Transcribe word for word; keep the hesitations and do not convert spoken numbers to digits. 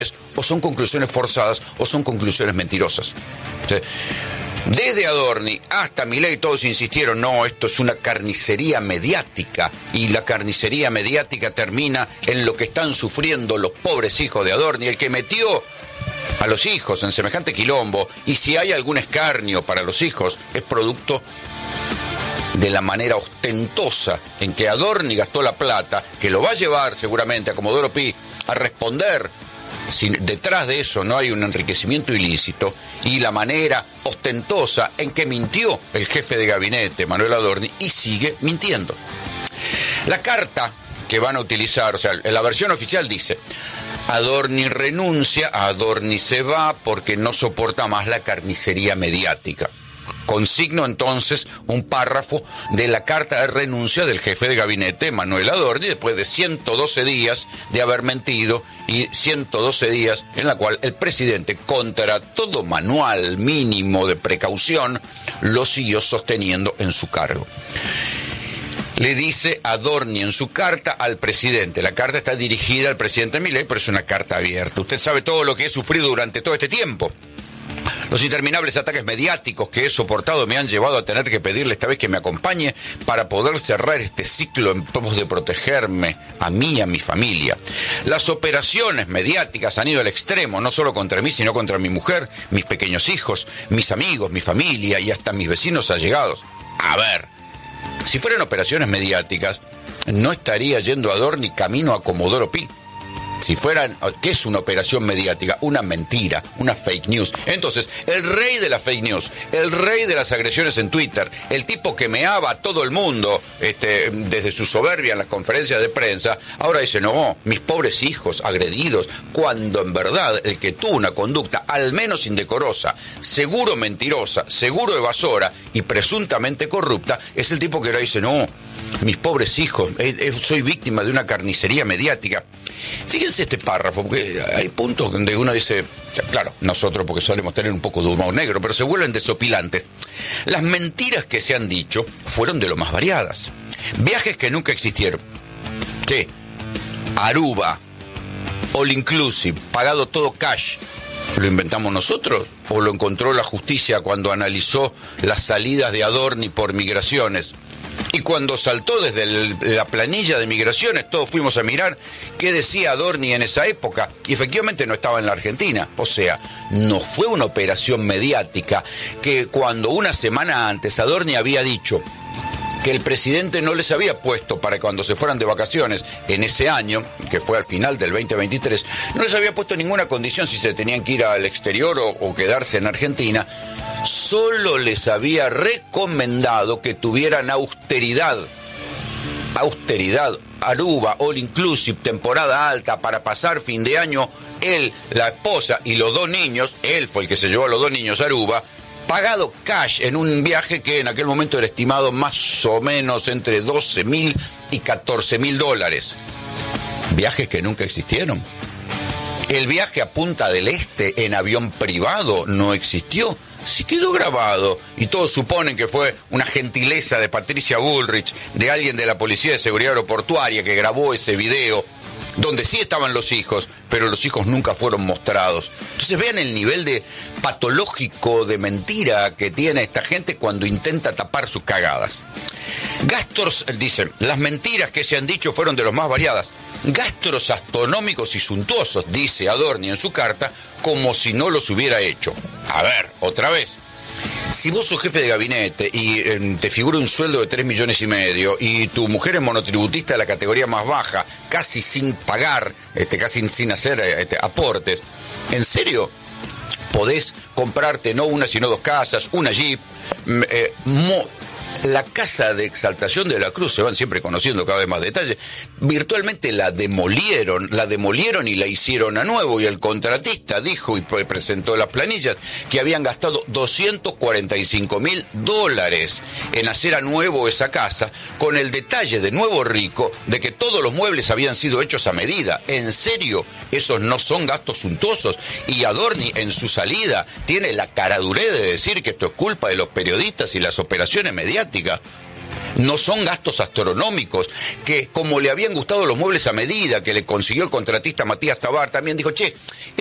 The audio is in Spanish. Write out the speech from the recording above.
o son conclusiones forzadas o son conclusiones mentirosas. ¿Sí? Desde Adorni hasta Milei todos insistieron, no, esto es una carnicería mediática, y la carnicería mediática termina en lo que están sufriendo los pobres hijos de Adorni, el que metió a los hijos en semejante quilombo, y si hay algún escarnio para los hijos, es producto de la manera ostentosa en que Adorni gastó la plata, que lo va a llevar seguramente a Comodoro Pi a responder. Si detrás de eso no hay un enriquecimiento ilícito, y la manera ostentosa en que mintió el jefe de gabinete, Manuel Adorni, y sigue mintiendo. La carta que van a utilizar, o sea, en la versión oficial dice: Adorni renuncia, Adorni se va porque no soporta más la carnicería mediática. Consigno entonces un párrafo de la carta de renuncia del jefe de gabinete, Manuel Adorni, después de ciento doce días de haber mentido, y ciento doce días en la cual el presidente, contra todo manual mínimo de precaución, lo siguió sosteniendo en su cargo. Le dice Adorni en su carta al presidente. La carta está dirigida al presidente Milei, pero es una carta abierta. Usted sabe todo lo que he sufrido durante todo este tiempo. Los interminables ataques mediáticos que he soportado me han llevado a tener que pedirle esta vez que me acompañe para poder cerrar este ciclo en pos de protegerme a mí y a mi familia. Las operaciones mediáticas han ido al extremo, no solo contra mí, sino contra mi mujer, mis pequeños hijos, mis amigos, mi familia y hasta mis vecinos allegados. A ver, si fueran operaciones mediáticas, no estaría yendo Adorni camino a Comodoro Pi. Si fueran, ¿qué es una operación mediática? Una mentira, una fake news. Entonces, el rey de la fake news, el rey de las agresiones en Twitter, el tipo que meaba a todo el mundo este, desde su soberbia en las conferencias de prensa, ahora dice, no, mis pobres hijos agredidos, cuando en verdad el que tuvo una conducta al menos indecorosa, seguro mentirosa, seguro evasora y presuntamente corrupta, es el tipo que ahora dice, no, mis pobres hijos, eh, eh, soy víctima de una carnicería mediática. Fíjense este párrafo, porque hay puntos donde uno dice, claro, nosotros porque solemos tener un poco de humor negro, pero se vuelven desopilantes. Las mentiras que se han dicho fueron de lo más variadas. Viajes que nunca existieron. ¿Qué? Aruba, all inclusive, pagado todo cash. ¿Lo inventamos nosotros o lo encontró la justicia cuando analizó las salidas de Adorni por migraciones? Y cuando saltó desde el, la planilla de migraciones, todos fuimos a mirar qué decía Adorni en esa época, y efectivamente no estaba en la Argentina. O sea, no fue una operación mediática que cuando una semana antes Adorni había dicho que el presidente no les había puesto para cuando se fueran de vacaciones en ese año, que fue al final del veinte veintitrés, no les había puesto ninguna condición si se tenían que ir al exterior o, o quedarse en Argentina. Solo les había recomendado que tuvieran austeridad, austeridad, Aruba, all inclusive, temporada alta, para pasar fin de año, él, la esposa y los dos niños, él fue el que se llevó a los dos niños a Aruba, pagado cash en un viaje que en aquel momento era estimado más o menos entre doce mil y catorce mil dólares. Viajes que nunca existieron. El viaje a Punta del Este en avión privado no existió. Sí quedó grabado, y todos suponen que fue una gentileza de Patricia Bullrich, de alguien de la Policía de Seguridad Aeroportuaria que grabó ese video, donde sí estaban los hijos, pero los hijos nunca fueron mostrados. Entonces vean el nivel de patológico de mentira que tiene esta gente cuando intenta tapar sus cagadas. Gastos, dicen, las mentiras que se han dicho fueron de los más variadas. Gastos astronómicos y suntuosos, dice Adorni en su carta, como si no los hubiera hecho. A ver, otra vez. Si vos sos jefe de gabinete y eh, te figura un sueldo de tres millones y medio y tu mujer es monotributista de la categoría más baja, casi sin pagar, este, casi sin hacer este, aportes, ¿en serio podés comprarte no una sino dos casas, una Jeep, eh, mo- la casa de Exaltación de la Cruz, se van siempre conociendo cada vez más detalles, virtualmente la demolieron, la demolieron y la hicieron a nuevo, y el contratista dijo y presentó las planillas que habían gastado doscientos cuarenta y cinco mil dólares en hacer a nuevo esa casa, con el detalle de nuevo rico de que todos los muebles habían sido hechos a medida. En serio, esos no son gastos suntuosos, y Adorni en su salida tiene la caradurez de decir que esto es culpa de los periodistas y las operaciones mediáticas. No son gastos astronómicos, que como le habían gustado los muebles a medida que le consiguió el contratista Matías Tabar, también dijo, che,